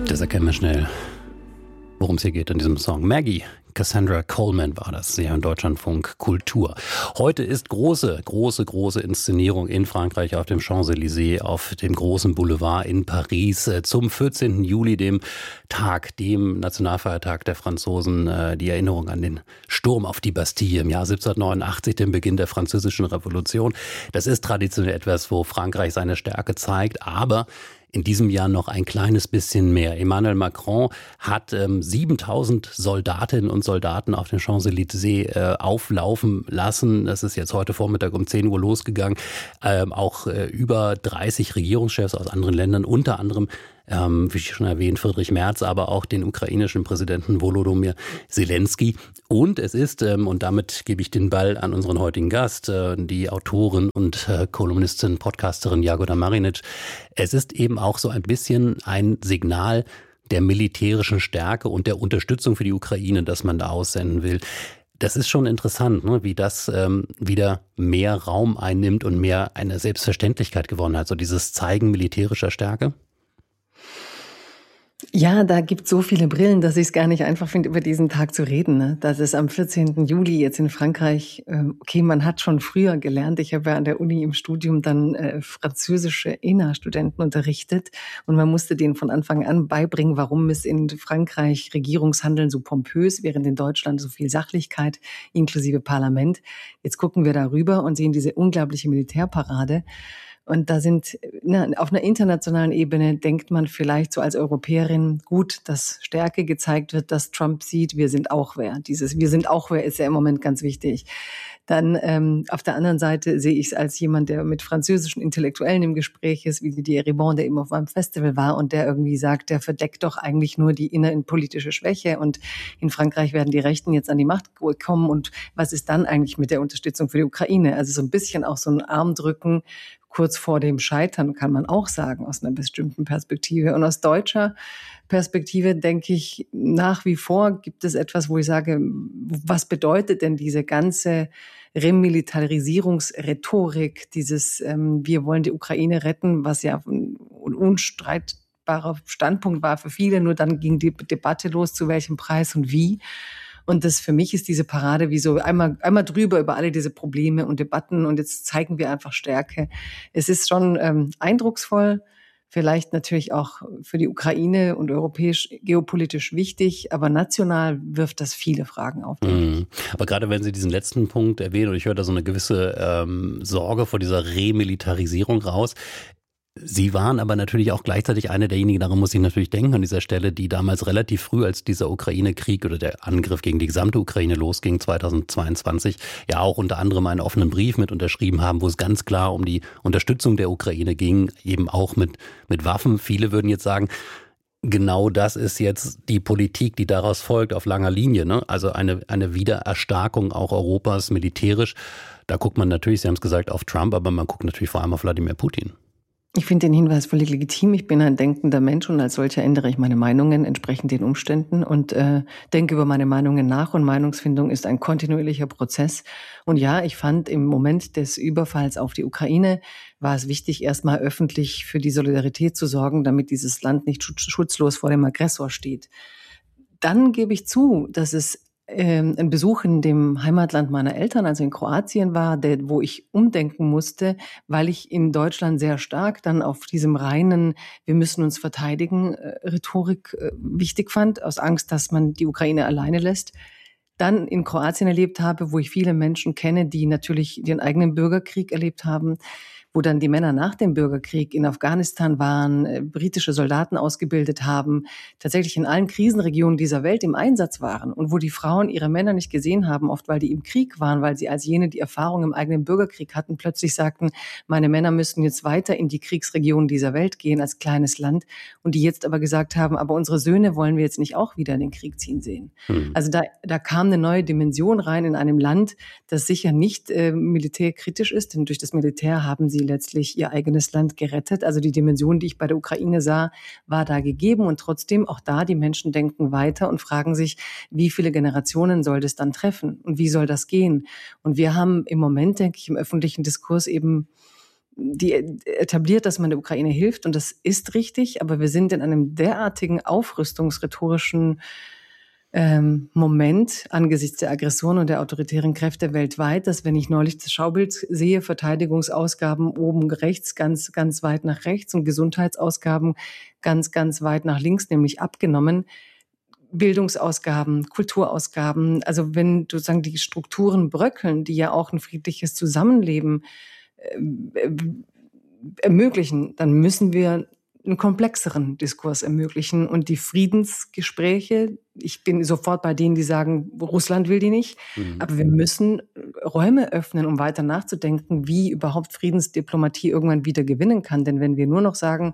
Das erkennen wir schnell, worum es hier geht in diesem Song. Maggie, Cassandra Coleman war das, hier im Deutschlandfunk Kultur. Heute ist große Inszenierung in Frankreich auf dem Champs-Élysées, auf dem großen Boulevard in Paris zum 14. Juli, dem Nationalfeiertag der Franzosen, die Erinnerung an den Sturm auf die Bastille im Jahr 1789, den Beginn der Französischen Revolution. Das ist traditionell etwas, wo Frankreich seine Stärke zeigt, aber in diesem Jahr noch ein kleines bisschen mehr. Emmanuel Macron hat 7000 Soldatinnen und Soldaten auf den Champs-Élysées auflaufen lassen. Das ist jetzt heute Vormittag um 10 Uhr losgegangen. Auch über 30 Regierungschefs aus anderen Ländern, unter anderem wie schon erwähnt, Friedrich Merz, aber auch den ukrainischen Präsidenten Volodymyr Zelensky. Und es ist, und damit gebe ich den Ball an unseren heutigen Gast, die Autorin und Kolumnistin, Podcasterin Jagoda Marinic. Es ist eben auch so ein bisschen ein Signal der militärischen Stärke und der Unterstützung für die Ukraine, das man da aussenden will. Das ist schon interessant, ne, wie das wieder mehr Raum einnimmt und mehr eine Selbstverständlichkeit gewonnen hat. So dieses Zeigen militärischer Stärke. Ja, da gibt so viele Brillen, dass ich es gar nicht einfach finde, über diesen Tag zu reden. Ne? Das ist am 14. Juli jetzt in Frankreich. Okay, man hat schon früher gelernt. Ich habe ja an der Uni im Studium dann französische ENA-Studenten unterrichtet. Und man musste denen von Anfang an beibringen, warum ist in Frankreich Regierungshandeln so pompös, während in Deutschland so viel Sachlichkeit, inklusive Parlament. Jetzt gucken wir darüber und sehen diese unglaubliche Militärparade. Und da auf einer internationalen Ebene denkt man vielleicht so als Europäerin, gut, dass Stärke gezeigt wird, dass Trump sieht, wir sind auch wer. Dieses Wir sind auch wer ist ja im Moment ganz wichtig. Dann auf der anderen Seite sehe ich es als jemand, der mit französischen Intellektuellen im Gespräch ist, wie die Ribon, der eben auf meinem Festival war und der irgendwie sagt, der verdeckt doch eigentlich nur die innenpolitische Schwäche und in Frankreich werden die Rechten jetzt an die Macht kommen und was ist dann eigentlich mit der Unterstützung für die Ukraine? Also so ein bisschen auch so ein Armdrücken kurz vor dem Scheitern, kann man auch sagen, aus einer bestimmten Perspektive. Und aus deutscher Perspektive denke ich, nach wie vor gibt es etwas, wo ich sage, was bedeutet denn diese ganze Remilitarisierungsrhetorik, dieses wir wollen die Ukraine retten, was ja ein unstreitbarer Standpunkt war für viele, nur dann ging die Debatte los, zu welchem Preis und wie. Und das für mich ist diese Parade wie so einmal drüber über alle diese Probleme und Debatten und jetzt zeigen wir einfach Stärke. Es ist schon eindrucksvoll, vielleicht natürlich auch für die Ukraine und europäisch geopolitisch wichtig, aber national wirft das viele Fragen auf. Aber gerade wenn Sie diesen letzten Punkt erwähnen, und ich höre da so eine gewisse Sorge vor dieser Remilitarisierung raus. Sie waren aber natürlich auch gleichzeitig eine derjenigen, daran muss ich natürlich denken an dieser Stelle, die damals relativ früh, als dieser Ukraine-Krieg oder der Angriff gegen die gesamte Ukraine losging, 2022, ja auch unter anderem einen offenen Brief mit unterschrieben haben, wo es ganz klar um die Unterstützung der Ukraine ging, eben auch mit Waffen. Viele würden jetzt sagen, genau das ist jetzt die Politik, die daraus folgt auf langer Linie, ne? Also eine Wiedererstarkung auch Europas militärisch. Da guckt man natürlich, Sie haben es gesagt, auf Trump, aber man guckt natürlich vor allem auf Wladimir Putin. Ich finde den Hinweis völlig legitim. Ich bin ein denkender Mensch und als solcher ändere ich meine Meinungen entsprechend den Umständen und denke über meine Meinungen nach. Und Meinungsfindung ist ein kontinuierlicher Prozess. Und ja, ich fand im Moment des Überfalls auf die Ukraine war es wichtig, erstmal öffentlich für die Solidarität zu sorgen, damit dieses Land nicht schutzlos vor dem Aggressor steht. Dann gebe ich zu, dass es ein Besuch in dem Heimatland meiner Eltern, also in Kroatien war, wo ich umdenken musste, weil ich in Deutschland sehr stark dann auf diesem reinen wir müssen uns verteidigen Rhetorik wichtig fand, aus Angst, dass man die Ukraine alleine lässt. Dann in Kroatien erlebt habe, wo ich viele Menschen kenne, die natürlich den eigenen Bürgerkrieg erlebt haben, wo dann die Männer nach dem Bürgerkrieg in Afghanistan waren, britische Soldaten ausgebildet haben, tatsächlich in allen Krisenregionen dieser Welt im Einsatz waren und wo die Frauen ihre Männer nicht gesehen haben, oft weil die im Krieg waren, weil sie als jene die Erfahrung im eigenen Bürgerkrieg hatten, plötzlich sagten, meine Männer müssten jetzt weiter in die Kriegsregionen dieser Welt gehen als kleines Land und die jetzt aber gesagt haben, aber unsere Söhne wollen wir jetzt nicht auch wieder in den Krieg ziehen sehen. Also da kam eine neue Dimension rein in einem Land, das sicher nicht militärkritisch ist, denn durch das Militär haben sie letztlich ihr eigenes Land gerettet. Also die Dimension, die ich bei der Ukraine sah, war da gegeben und trotzdem auch da, die Menschen denken weiter und fragen sich, wie viele Generationen soll das dann treffen und wie soll das gehen? Und wir haben im Moment, denke ich, im öffentlichen Diskurs eben die etabliert, dass man der Ukraine hilft, und das ist richtig, aber wir sind in einem derartigen aufrüstungsrhetorischen Moment angesichts der Aggression und der autoritären Kräfte weltweit, dass, wenn ich neulich das Schaubild sehe, Verteidigungsausgaben oben rechts, ganz, ganz weit nach rechts, und Gesundheitsausgaben ganz, ganz weit nach links, nämlich abgenommen. Bildungsausgaben, Kulturausgaben, also wenn sozusagen die Strukturen bröckeln, die ja auch ein friedliches Zusammenleben ermöglichen, dann müssen wir einen komplexeren Diskurs ermöglichen, und die Friedensgespräche, ich bin sofort bei denen, die sagen, Russland will die nicht, aber wir müssen Räume öffnen, um weiter nachzudenken, wie überhaupt Friedensdiplomatie irgendwann wieder gewinnen kann. Denn wenn wir nur noch sagen,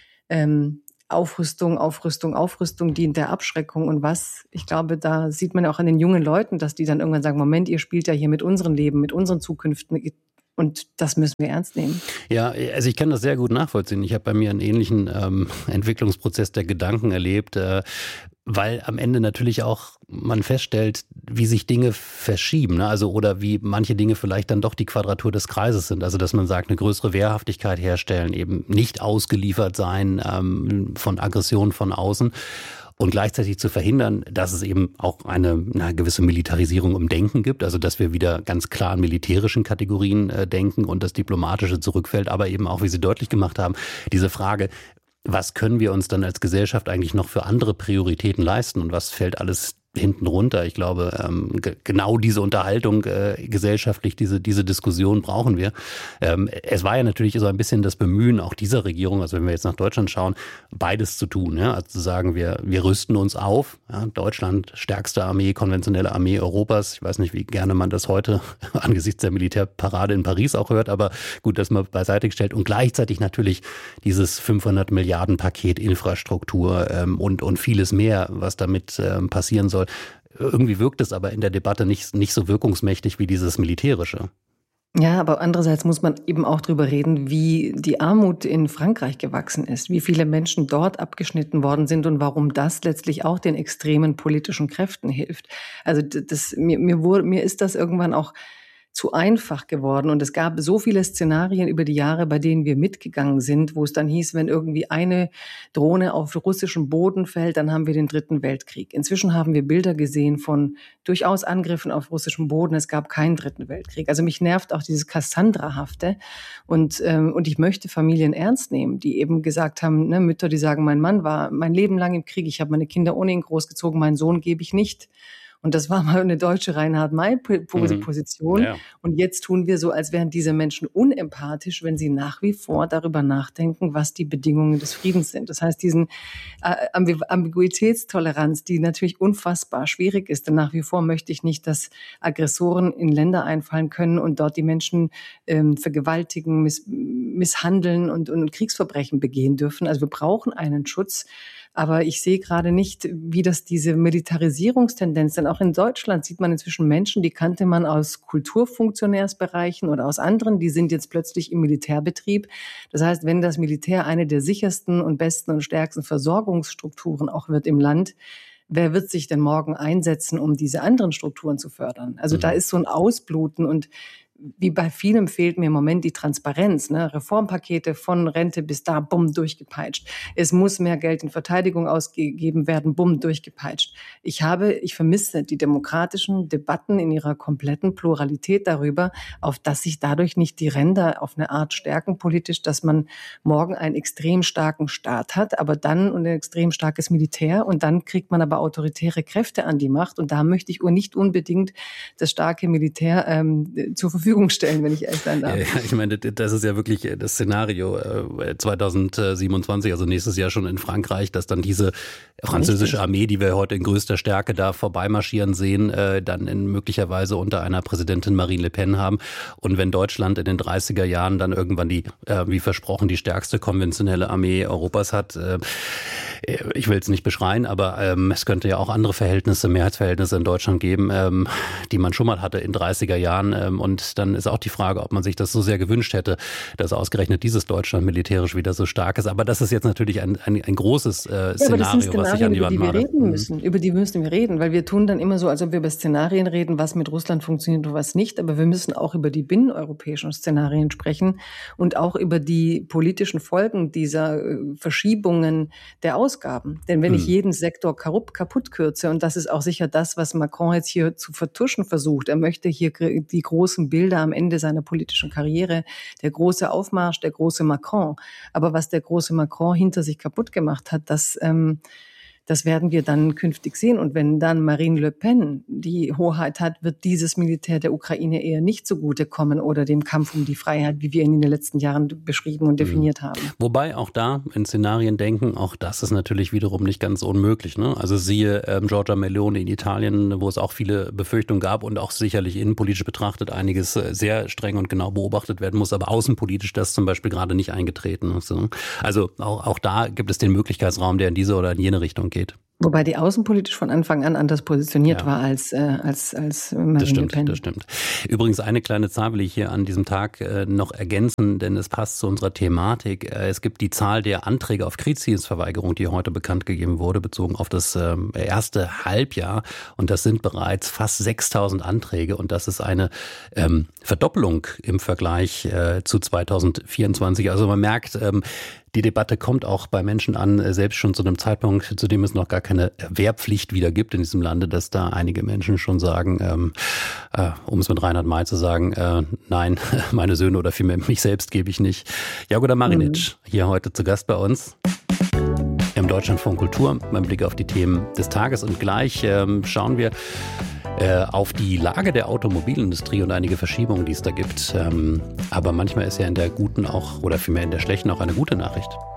Aufrüstung, Aufrüstung, Aufrüstung dient der Abschreckung und was, ich glaube, da sieht man ja auch an den jungen Leuten, dass die dann irgendwann sagen, Moment, ihr spielt ja hier mit unserem Leben, mit unseren Zukünften, und das müssen wir ernst nehmen. Ja, also ich kann das sehr gut nachvollziehen. Ich habe bei mir einen ähnlichen Entwicklungsprozess der Gedanken erlebt, weil am Ende natürlich auch man feststellt, wie sich Dinge verschieben, ne? Also oder wie manche Dinge vielleicht dann doch die Quadratur des Kreises sind. Also dass man sagt, eine größere Wehrhaftigkeit herstellen, eben nicht ausgeliefert sein von Aggressionen von außen. Und gleichzeitig zu verhindern, dass es eben auch eine gewisse Militarisierung im Denken gibt, also dass wir wieder ganz klar in militärischen Kategorien denken und das Diplomatische zurückfällt, aber eben auch, wie Sie deutlich gemacht haben, diese Frage, was können wir uns dann als Gesellschaft eigentlich noch für andere Prioritäten leisten und was fällt alles hinten runter? Ich glaube, genau diese Unterhaltung gesellschaftlich, diese Diskussion brauchen wir. Es war ja natürlich so ein bisschen das Bemühen auch dieser Regierung, also wenn wir jetzt nach Deutschland schauen, beides zu tun. Ja? Also zu sagen, wir rüsten uns auf. Ja? Deutschland, stärkste Armee, konventionelle Armee Europas. Ich weiß nicht, wie gerne man das heute angesichts der Militärparade in Paris auch hört, aber gut, dass man beiseite gestellt. Und gleichzeitig natürlich dieses 500 Milliarden Paket Infrastruktur und vieles mehr, was damit passieren soll. Irgendwie wirkt es aber in der Debatte nicht so wirkungsmächtig wie dieses Militärische. Ja, aber andererseits muss man eben auch drüber reden, wie die Armut in Frankreich gewachsen ist, wie viele Menschen dort abgeschnitten worden sind und warum das letztlich auch den extremen politischen Kräften hilft. Also mir ist das irgendwann auch zu einfach geworden, und es gab so viele Szenarien über die Jahre, bei denen wir mitgegangen sind, wo es dann hieß, wenn irgendwie eine Drohne auf russischem Boden fällt, dann haben wir den Dritten Weltkrieg. Inzwischen haben wir Bilder gesehen von durchaus Angriffen auf russischem Boden. Es gab keinen Dritten Weltkrieg. Also mich nervt auch dieses Cassandra-hafte, und ich möchte Familien ernst nehmen, die eben gesagt haben, ne, Mütter, die sagen, mein Mann war mein Leben lang im Krieg, ich habe meine Kinder ohne ihn großgezogen, meinen Sohn gebe ich nicht. Und das war mal eine deutsche Reinhard-May-Position. Ja. Und jetzt tun wir so, als wären diese Menschen unempathisch, wenn sie nach wie vor darüber nachdenken, was die Bedingungen des Friedens sind. Das heißt, diesen Ambiguitätstoleranz, die natürlich unfassbar schwierig ist. Denn nach wie vor möchte ich nicht, dass Aggressoren in Länder einfallen können und dort die Menschen vergewaltigen, misshandeln und Kriegsverbrechen begehen dürfen. Also wir brauchen einen Schutz. Aber ich sehe gerade nicht, wie das diese Militarisierungstendenz, denn auch in Deutschland sieht man inzwischen Menschen, die kannte man aus Kulturfunktionärsbereichen oder aus anderen, die sind jetzt plötzlich im Militärbetrieb. Das heißt, wenn das Militär eine der sichersten und besten und stärksten Versorgungsstrukturen auch wird im Land, wer wird sich denn morgen einsetzen, um diese anderen Strukturen zu fördern? Also da ist so ein Ausbluten, und wie bei vielem fehlt mir im Moment die Transparenz. Ne? Reformpakete von Rente bis da, bumm, durchgepeitscht. Es muss mehr Geld in Verteidigung ausgegeben werden, bumm, durchgepeitscht. Ich vermisse die demokratischen Debatten in ihrer kompletten Pluralität darüber, auf dass sich dadurch nicht die Ränder auf eine Art stärken politisch, dass man morgen einen extrem starken Staat hat, aber dann ein extrem starkes Militär, und dann kriegt man aber autoritäre Kräfte an die Macht, und da möchte ich nicht unbedingt das starke Militär zur Verfügung stellen, wenn ich ehrlich sein darf. Ja, ich meine, das ist ja wirklich das Szenario 2027, also nächstes Jahr schon in Frankreich, dass dann diese französische Armee, die wir heute in größter Stärke da vorbeimarschieren sehen, dann möglicherweise unter einer Präsidentin Marine Le Pen haben. Und wenn Deutschland in den 30er Jahren dann irgendwann wie versprochen, die stärkste konventionelle Armee Europas hat, Ich will es nicht beschreien, aber es könnte ja auch andere Verhältnisse, Mehrheitsverhältnisse in Deutschland geben, die man schon mal hatte in 30er Jahren. Und dann ist auch die Frage, ob man sich das so sehr gewünscht hätte, dass ausgerechnet dieses Deutschland militärisch wieder so stark ist. Aber das ist jetzt natürlich ein großes Szenario, was sich an die Wand malt. Über die müssen wir reden, weil wir tun dann immer so, als ob wir über Szenarien reden, was mit Russland funktioniert und was nicht. Aber wir müssen auch über die binneneuropäischen Szenarien sprechen und auch über die politischen Folgen dieser Verschiebungen der Ausgaben. Denn wenn ich jeden Sektor kaputt kürze, und das ist auch sicher das, was Macron jetzt hier zu vertuschen versucht, er möchte hier die großen Bilder am Ende seiner politischen Karriere, der große Aufmarsch, der große Macron. Aber was der große Macron hinter sich kaputt gemacht hat, das werden wir dann künftig sehen. Und wenn dann Marine Le Pen die Hoheit hat, wird dieses Militär der Ukraine eher nicht zugutekommen oder dem Kampf um die Freiheit, wie wir ihn in den letzten Jahren beschrieben und definiert haben. Wobei auch da in Szenarien denken, auch das ist natürlich wiederum nicht ganz unmöglich. Ne? Also siehe Giorgia Meloni in Italien, wo es auch viele Befürchtungen gab und auch sicherlich innenpolitisch betrachtet einiges sehr streng und genau beobachtet werden muss, aber außenpolitisch das zum Beispiel gerade nicht eingetreten ist. Also auch da gibt es den Möglichkeitsraum, der in diese oder in jene Richtung geht. Wobei die außenpolitisch von Anfang an anders positioniert war als Marine Le Pen. Das stimmt. Übrigens eine kleine Zahl will ich hier an diesem Tag noch ergänzen, denn es passt zu unserer Thematik. Es gibt die Zahl der Anträge auf Kriegsdienstverweigerung, die heute bekannt gegeben wurde, bezogen auf das erste Halbjahr. Und das sind bereits fast 6.000 Anträge. Und das ist eine Verdoppelung im Vergleich zu 2024. Also man merkt, die Debatte kommt auch bei Menschen an, selbst schon zu einem Zeitpunkt, zu dem es noch gar keine Wehrpflicht wieder gibt in diesem Lande, dass da einige Menschen schon sagen, um es mit Reinhard May zu sagen, nein, meine Söhne oder vielmehr mich selbst gebe ich nicht. Jagoda Marinic, hier heute zu Gast bei uns im Deutschlandfunk Kultur, beim Blick auf die Themen des Tages. Und gleich schauen wir auf die Lage der Automobilindustrie und einige Verschiebungen, die es da gibt. Aber manchmal ist ja in der guten auch, oder vielmehr in der schlechten auch eine gute Nachricht.